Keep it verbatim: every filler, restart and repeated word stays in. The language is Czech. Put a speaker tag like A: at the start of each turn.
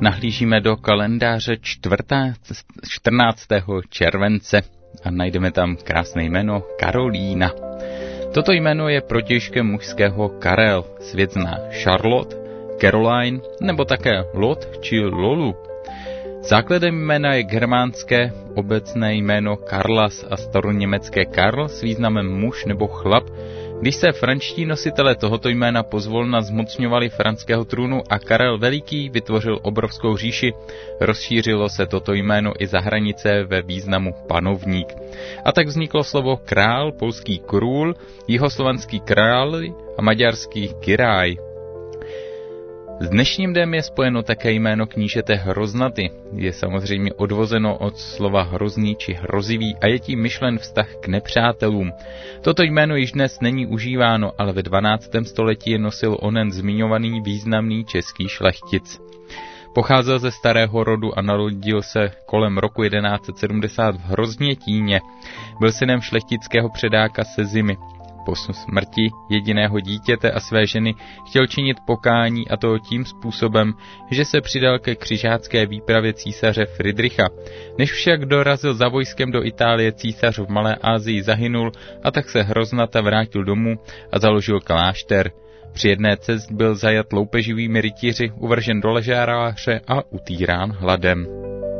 A: Nahlížíme do kalendáře čtrnáctého července a najdeme tam krásné jméno Karolína. Toto jméno je protějškem mužského Karel, svět zná Charlotte, Caroline nebo také Lot či Lolu. Základem jména je germánské obecné jméno Karlas a staroněmecké Karl s významem muž nebo chlap. Když se franští nositelé tohoto jména pozvolna zmocňovali franského trůnu a Karel Veliký vytvořil obrovskou říši, rozšířilo se toto jméno i za hranice ve významu panovník. A tak vzniklo slovo král, polský krůl, jihoslovanský král a maďarský kiráj. S dnešním dnem je spojeno také jméno knížete Hroznaty. Je samozřejmě odvozeno od slova hrozný či hrozivý a je tím myšlen vztah k nepřátelům. Toto jméno již dnes není užíváno, ale ve dvanáctém století je nosil onen zmiňovaný významný český šlechtic. Pocházel ze starého rodu a narodil se kolem roku jedenáct set sedmdesát v Hroznětíně. Byl synem šlechtického předáka se Zimy. Po smrti jediného dítěte a své ženy chtěl činit pokání, a to tím způsobem, že se přidal ke křižácké výpravě císaře Fridricha. Než však dorazil za vojskem do Itálie, císař v Malé Asii zahynul a tak se Hroznata vrátil domů a založil klášter. Při jedné cest byl zajat loupeživými rytíři, uvržen do ležáráře a utýrán hladem.